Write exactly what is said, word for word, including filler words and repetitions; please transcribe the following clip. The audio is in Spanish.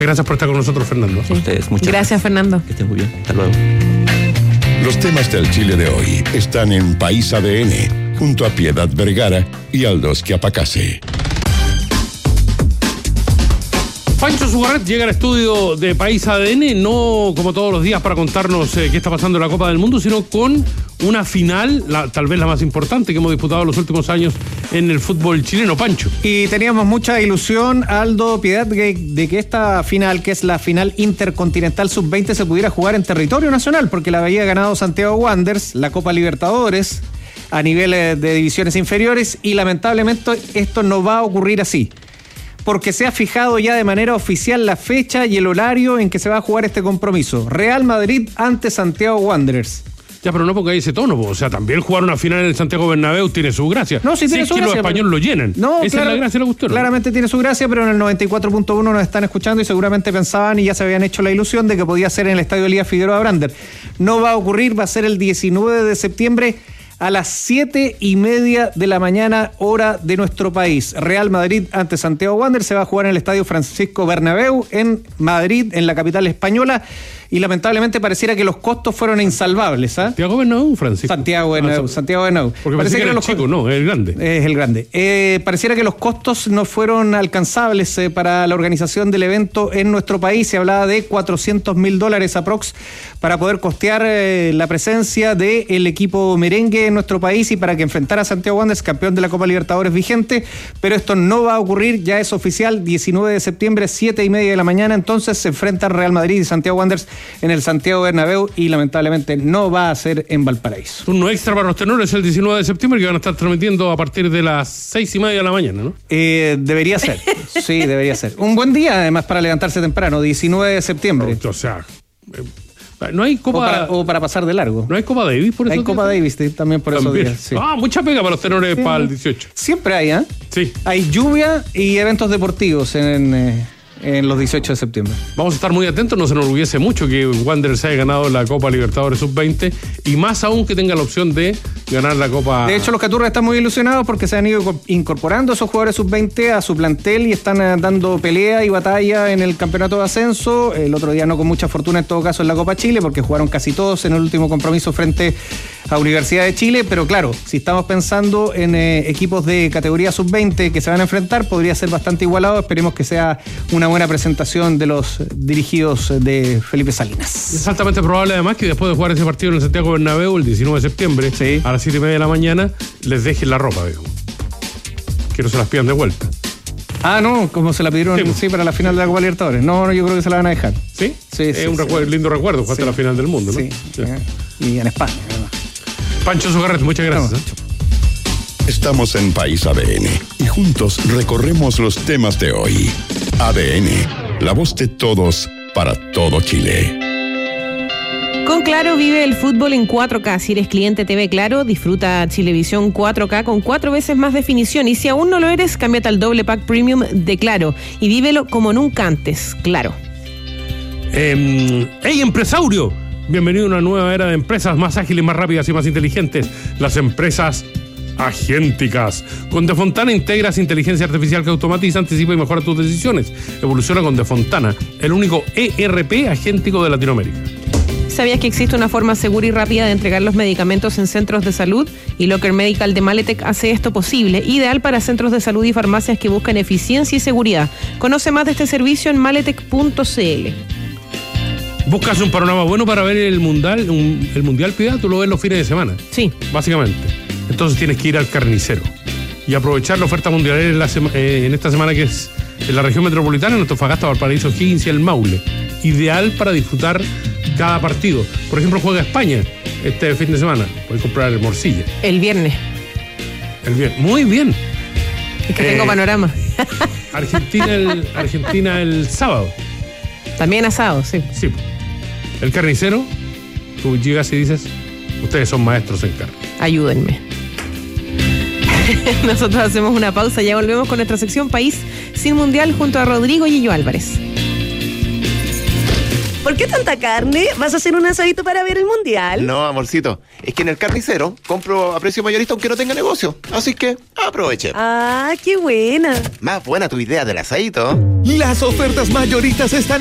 Gracias por estar con nosotros, Fernando. A ustedes, muchas gracias. Gracias, Fernando. Que estén muy bien. Hasta luego. Los temas del Chile de hoy están en País A D N, junto a Piedad Vergara y Aldos Quiapacase. Pancho Sugarret llega al estudio de País A D N, no como todos los días para contarnos eh, qué está pasando en la Copa del Mundo, sino con una final, la, tal vez la más importante que hemos disputado en los últimos años en el fútbol chileno. Pancho. Y teníamos mucha ilusión, Aldo, Piedad, de, de que esta final, que es la final intercontinental sub veinte, se pudiera jugar en territorio nacional, porque la había ganado Santiago Wanderers, la Copa Libertadores, a niveles de divisiones inferiores, y lamentablemente esto no va a ocurrir así, porque se ha fijado ya de manera oficial la fecha y el horario en que se va a jugar este compromiso. Real Madrid ante Santiago Wanderers. Ya, pero no porque hay ese tono, o sea, también jugar una final en el Santiago Bernabéu tiene su gracia. No, sí tiene sí, su que gracia. Los españoles lo llenan. No, esa claro, es la gracia de la cuestión. Claramente tiene su gracia, pero en el noventa y cuatro punto uno nos están escuchando y seguramente pensaban y ya se habían hecho la ilusión de que podía ser en el Estadio Elías Figueroa Brander. No va a ocurrir, va a ser el diecinueve de septiembre a las siete y media de la mañana, hora de nuestro país. Real Madrid ante Santiago Wanderers se va a jugar en el Estadio Francisco Bernabéu en Madrid, en la capital española, y lamentablemente pareciera que los costos fueron insalvables. ¿eh? Santiago Bernabéu, Francisco. Santiago Bernabéu, Ah, Santiago Bernabéu. Porque parece que era el los chico, no, es el grande. Es el grande. Eh, pareciera que los costos no fueron alcanzables eh, para la organización del evento en nuestro país. Se hablaba de cuatrocientos mil dólares aprox para poder costear eh, la presencia del equipo merengue en nuestro país y para que enfrentara a Santiago Wanderers, campeón de la Copa Libertadores vigente, pero esto no va a ocurrir, ya es oficial, diecinueve de septiembre, siete y media de la mañana, entonces se enfrentan Real Madrid y Santiago Wanderers en el Santiago Bernabéu y lamentablemente no va a ser en Valparaíso. Turno extra para los tenores el diecinueve de septiembre, que van a estar transmitiendo a partir de las seis y media de la mañana, ¿no? Eh, debería ser, sí, debería ser. Un buen día además para levantarse temprano, diecinueve de septiembre. O sea... Eh, No hay Copa... O para, o para pasar de largo. ¿No hay Copa Davis por eso? Hay Copa Davis también por esos días. Sí. Ah, mucha pega para los tenores sí. Para el dieciocho. Siempre hay, ¿eh? Sí. Hay lluvia y eventos deportivos en... Eh, en los dieciocho de septiembre. Vamos a estar muy atentos, nos enorgullece mucho que Wanderers haya ganado la Copa Libertadores sub veinte y más aún que tenga la opción de ganar la Copa... De hecho, los Caturras están muy ilusionados porque se han ido incorporando esos jugadores sub veinte a su plantel y están dando pelea y batalla en el campeonato de ascenso. El otro día no con mucha fortuna en todo caso en la Copa Chile porque jugaron casi todos en el último compromiso frente a Universidad de Chile, pero claro, si estamos pensando en eh, equipos de categoría sub veinte que se van a enfrentar, podría ser bastante igualado. Esperemos que sea una buena presentación de los dirigidos de Felipe Salinas. Es altamente probable además que después de jugar ese partido en el Santiago Bernabéu el diecinueve de septiembre, sí, a las siete y media de la mañana, les dejen la ropa, digamos. Que no se las pidan de vuelta. Ah, no, como se la pidieron sí, sí, para la final de la Copa Libertadores. No, no, yo creo que se la van a dejar. ¿Sí? Sí, es sí, un sí, recuerdo, sí. lindo recuerdo, jugaste sí. La final del mundo, ¿no? Sí, sí. Y en España, además. Pancho Sugarret, muchas gracias. ¿eh? Estamos en País A D N y juntos recorremos los temas de hoy. A D N, la voz de todos para todo Chile. Con Claro vive el fútbol en cuatro K. Si eres cliente T V Claro, disfruta Chilevisión cuatro K con cuatro veces más definición. Y si aún no lo eres, cámbiate al doble pack premium de Claro y vívelo como nunca antes. Claro. Eh, ¡Hey, empresario! Bienvenido a una nueva era de empresas más ágiles, más rápidas y más inteligentes. Las empresas agénticas. Con De Fontana integras inteligencia artificial que automatiza, anticipa y mejora tus decisiones. Evoluciona con De Fontana, el único E R P agéntico de Latinoamérica. ¿Sabías que existe una forma segura y rápida de entregar los medicamentos en centros de salud? Y Locker Medical de Maletec hace esto posible, ideal para centros de salud y farmacias que buscan eficiencia y seguridad. Conoce más de este servicio en maletec punto c l. ¿Buscas un panorama bueno para ver el mundial, un, el mundial, Piedad? Tú lo ves los fines de semana. Sí. Básicamente. Entonces tienes que ir al carnicero y aprovechar la oferta mundial en, la sema, eh, en esta semana que es en la región metropolitana, en Antofagasta, Valparaíso, Higgins y el Maule. Ideal para disfrutar cada partido. Por ejemplo, juega España este fin de semana. Puedes comprar el morcilla. El viernes. El viernes. Muy bien. Es que eh, tengo panorama. Argentina el, Argentina el sábado. También asado, sí. Sí. El carnicero, tú llegas y dices, ustedes son maestros en carne. Ayúdenme. Nosotros hacemos una pausa, ya volvemos con nuestra sección País sin Mundial junto a Rodrigo Yillo Álvarez. ¿Por qué tanta carne? ¿Vas a hacer un asadito para ver el mundial? No, amorcito, es que en el carnicero compro a precio mayorista aunque no tenga negocio. Así que aproveche. Ah, qué buena. Más buena tu idea del asadito. Las ofertas mayoristas están